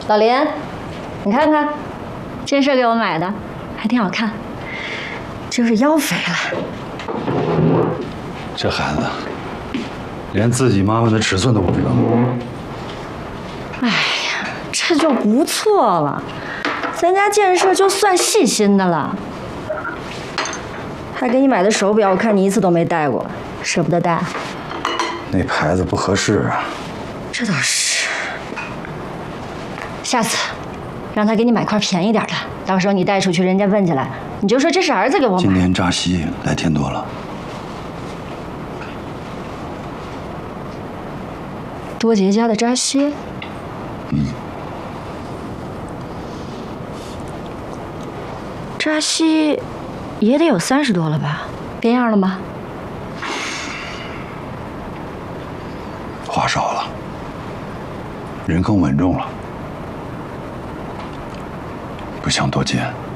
老林，你看看，这是给我买的，还挺好看，就是腰肥了。 这孩子连自己妈妈的尺寸都不知道。 哎呀，这就不错了，咱家建设就算细心的了。还给你买的手表，我看你一次都没戴过，舍不得戴。 那牌子不合适啊。 这倒是。下次让他给你买块便宜点的，到时候你带出去，人家问起来，你就说这是儿子给我买。 今年扎西来天多了。 多杰家的扎西。扎西也得有30多了吧？变样了吗？ 话少了，人更稳重了，不想多见。